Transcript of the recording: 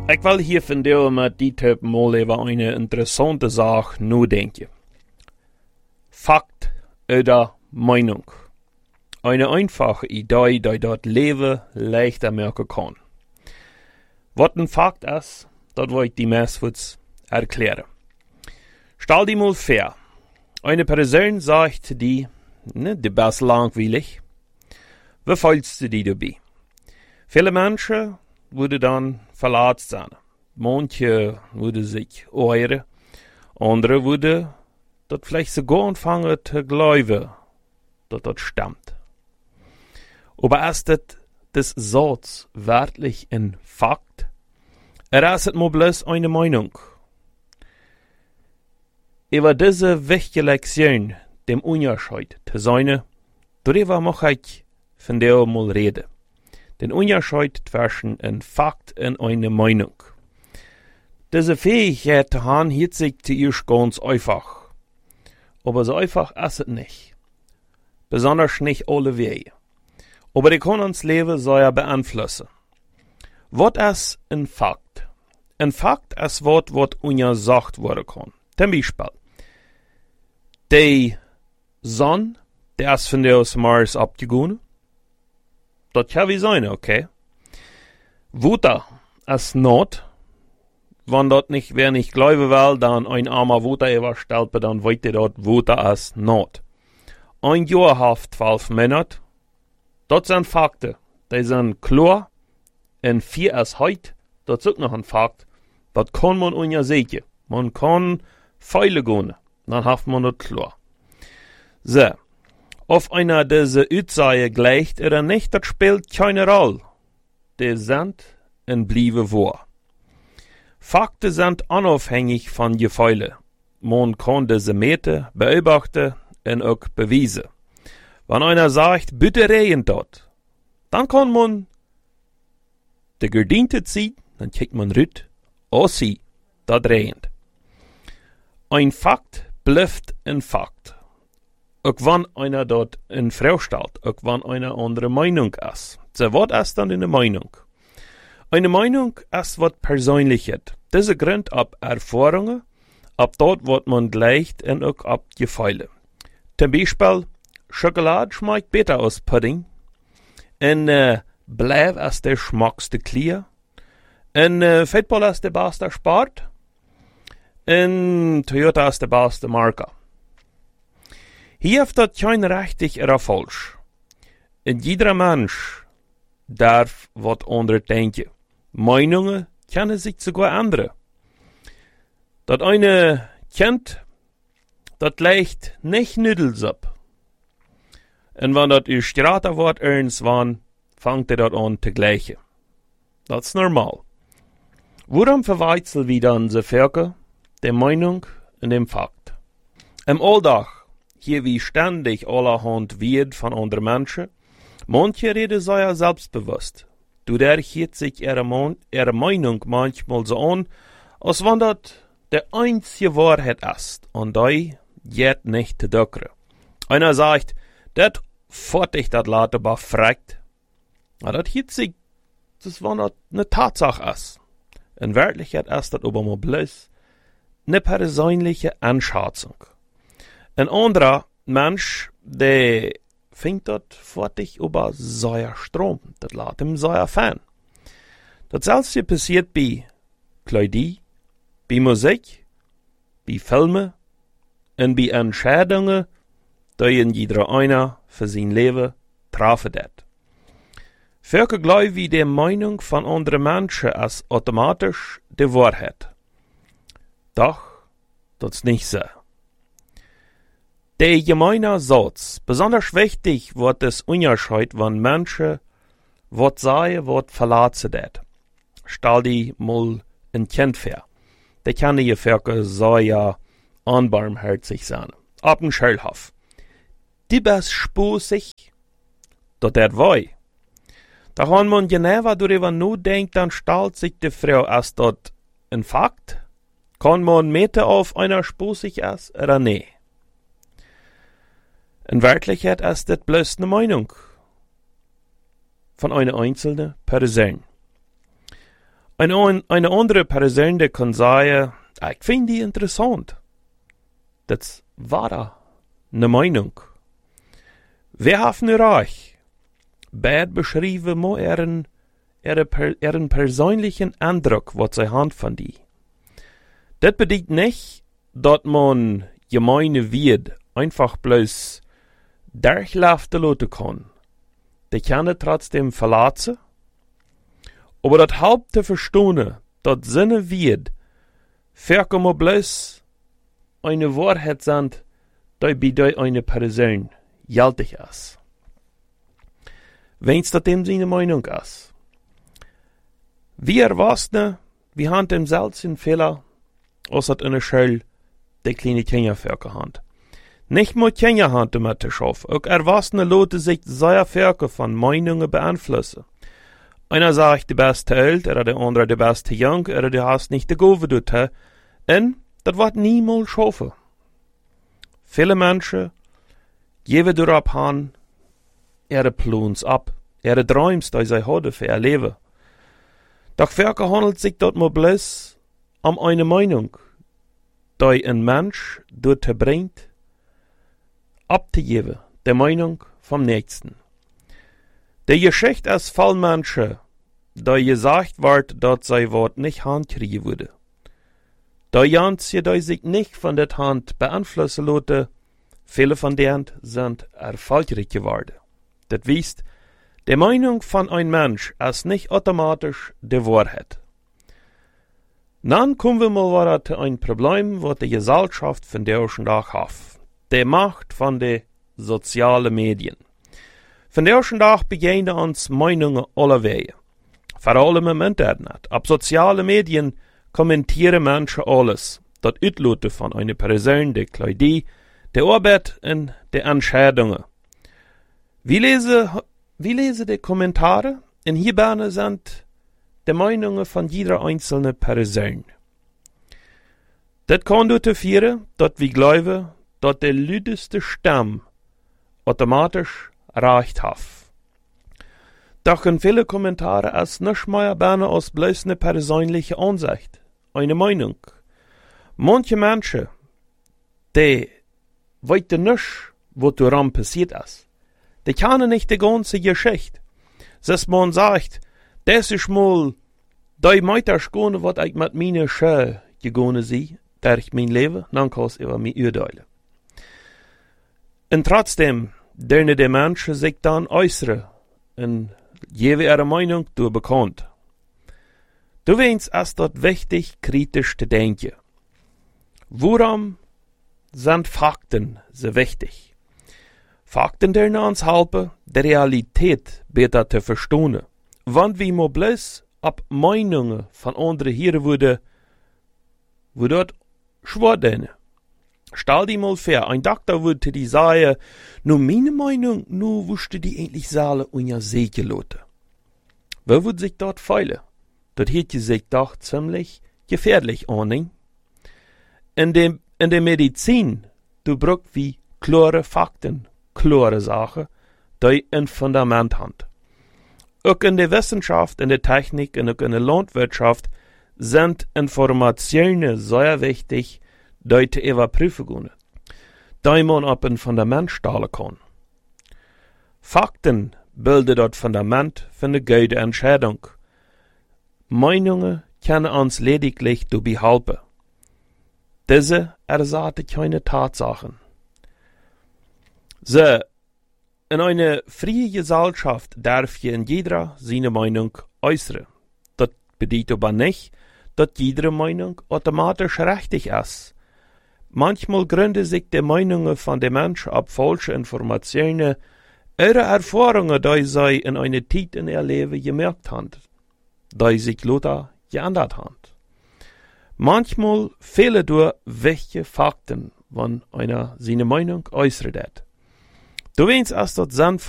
Ik wil hier vandaag met die type mal over een interessante zaak nadenken. Fakt oder Meinung. Eine einfache Idee, die das Leben leichter merken kann. Wat een Fakt is, dat wil ik die meestens erklären. Stell dir mal vor, eine Person sagt die, die best langweilig. Wie fühlst du dich dabei? Viele Menschen würden dann verletzt sein. Manche würden sich ehren, andere würden das vielleicht sogar anfangen zu glauben, dass das stimmt. Aber ist das Satz wirklich ein Fakt? Ist es nur bloß eine Meinung? Über diese wichtige Lektion, dem Unterschied zu sein, darüber möchte ich von der mal reden. Den Unterschied zwischen ein Fakt und eine Meinung. Diese Fähigkeit zu haben, hielt sich zuerst ganz einfach. Aber so einfach ist es nicht. Besonders nicht alle Wege. Aber die kann uns Leben sehr beeinflussen. Was ist ein Fakt? Ein Fakt ist was untersagt werden kann. Zum Beispiel, die Sonne, die ist von der aus Mars abgegangen. Das kann wie sein, okay? Wutter ist not. Wenn das nicht, wer nicht glauben will, dann ein armer Wutter überstellt, dann weiß dort Wutter ist not. Ein Jahr hat 12 Monate. Das sind Fakten. Die sind klar. Und 4 ist heute. Das ist auch noch ein Fakt. Das kann man untersuchen. Man kann Pfeile gehen. Dann hat man das klar. So. Ob einer diese Aussage gleicht oder nicht, das spielt keine Rolle. Die sind und bleiben wahr. Fakten sind unabhängig von Gefühlen. Man kann diese Meten beobachten und auch beweisen. Wenn einer sagt, bitte regnet dort, dann kann man die Gardine ziehen, dann kriegt man rüt, sie, das regnet. Ein Fakt bleibt ein Fakt. Auch wenn einer dort in Frau stellt, auch wenn einer andere Meinung ist. So, was ist dann eine Meinung? Eine Meinung ist was Persönliches. Diese gründet ab Erfahrungen, ab dort, was man gleicht und auch ab Gefühle. Zum Beispiel, Schokolade schmeckt besser als Pudding. Und Bleib ist der schmackste Klier. Und Football ist der beste Sport. Und Toyota ist der beste Marke. Hier hat das kein richtig oder falsch. Und jeder Mensch darf was anderes denken. Meinungen können sich sogar ändern. Das eine Kind, das leicht nicht Nüdels ab. Und wenn das ist geraten wird, irgendwann fängt das an zu gleichen. Das ist normal. Warum verwechseln wir dann die Völker, die Meinung und den Fakt? Im Alltag hier wie ständig allerhand wird von anderen Menschen. Manche reden sehr selbstbewusst. Dadurch hört sich ihre Meinung manchmal so an, als wenn das der einzige Wahrheit ist. Und die geht nicht zu dockern. Einer sagt, das fertig das Latte befragt. Aber das hört sich, das wenn das eine Tatsache ist. In Wirklichkeit ist das aber mal bloß eine persönliche Einschätzung. Ein anderer Mensch, der fängt dort fertig über sehr Strom. Das lässt ihm sehr Fan. Dasselbe passiert bei Kleidung, bei Musik, bei Filmen und bei Entscheidungen, die jeder einer für sein Leben treffen wird. Völker glauben, wie die Meinung von anderen Menschen ist automatisch die Wahrheit. Doch, das ist nicht so. Der gemeine Satz, besonders wichtig wird es Unterschied, wenn Menschen was sagen, was verlassen wird. Stell dir mal ein Kind vor. Der kann die Völker sehr unbarmherzig sein. Ab dem Schulhof. Die bist spußig, das der wei. Da wenn man genauer darüber nachdenkt, dann stellt sich die Frau, ist das ein Fakt? Kann man meten auf einer spußig ist oder nee? In Wirklichkeit ist das bloß eine Meinung von einer einzelnen Person. Eine andere Person, die kann sagen, ich finde die interessant. Das war da eine Meinung. Wer hat ne Reich? Beide beschreiben mo ihren persönlichen Eindruck, was sie haben von die. Das bedeutet nicht, dass man gemeine wird einfach bloß durchlaufen lassen kann. Die können trotzdem verlassen. Aber das Haupt zu verstehen, dass Sinne wird, für man bloß eine Wahrheit sind, die bei eine Person gültig ist. Wenn's das dem seine Meinung ist. Wir Erwachsene, wir haben den seltenen Fehler, als das in der Schule die kleine Kindervölker haben. Nicht nur Kinder haben damit zu schaffen, auch Erwachsene lassen sich sehr Völker von Meinungen beeinflussen. Einer sagt, du bist zu alt, oder der andere, du bist zu jung, oder du hast nicht die Gabe dazu. Und das wird niemals schaffen. Viele Menschen geben darauf an, ihre Plans ab, ihre Träume, die sie haben für ihr Leben. Doch Völker handelt sich dort mal bloß um eine Meinung, die ein Mensch dazu bringt, abzugeben, die Meinung vom Nächsten. Die Geschichte ist voll Menschen, die gesagt wird, dass sie was nicht handkriegen würde. Die Janze, die sich nicht von der Hand beeinflussen lassen, viele von denen sind erfolgreich geworden. Das heißt, die Meinung von einem Mensch ist nicht automatisch die Wahrheit. Dann kommen wir mal zu einem Problem, was die Gesellschaft von der ersten Tag hat. Die Macht von den sozialen Medien. Von der ersten Tag beginnen uns Meinungen aller Wege. Vor allem im Internet. Ab sozialen Medien kommentieren Menschen alles. Das Utloten von einer Person, die Kleidung, die Arbeit und die Entscheidungen. Wie lese die Kommentare? Und hierbei sind die Meinungen von jeder einzelnen Person. Das kann dazu führen, dass wir glauben, dass die lauteste Stimme automatisch Recht hat. Doch in viele Kommentare ist nicht mehr beinahe als bloß eine persönliche Ansicht, eine Meinung. Manche Menschen, die wissen nicht, was daran passiert ist. Die kennen nicht die ganze Geschichte. Dass man sagt, das ist mal die Meiterschkone, was ich mit meiner Schö gegangen sei, durch mein Leben, dann kann ich über mich urteilen. Und trotzdem, dürfen die Menschen sich dann äußern und geben ihre Meinung durch bekannt. Du weißt, es ist wichtig, kritisch zu denken. Warum sind Fakten so wichtig? Fakten dürfen uns helfen, die Realität besser zu verstehen. Wenn wir mal bloß ab Meinungen von anderen hören würden, wo dort schwer denn. Stell dir mal vor, ein Doktor würde dir sagen, nur meine Meinung, nur wusste die endlich Saale und ja sicher Leute. Wer würde sich dort feilen? Das hätte sich doch ziemlich gefährlich an, nicht? In der Medizin, du brauchst wie klare Fakten, klare Sachen, die ein Fundament haben. Auch in der Wissenschaft, in der Technik und auch in der Landwirtschaft sind Informationen sehr wichtig, die zu überprüfen können, die man auf ein Fundament stellen kann. Fakten bilden das Fundament für eine gute Entscheidung. Meinungen können uns lediglich dabei helfen. Diese ersetzen keine Tatsachen. So, in einer freien Gesellschaft darf jeder seine Meinung äußern. Das bedeutet aber nicht, dass jede Meinung automatisch richtig ist. Manchmal gründen sich die Meinungen von den Menschen auf falsche Informationen, ihre Erfahrungen, die sie in einer Zeit in ihr Leben gemerkt haben, die sich Luther geändert haben. Manchmal fehlen durch wichtige Fakten, wenn einer seine Meinung äußert. Du weißt, als das sind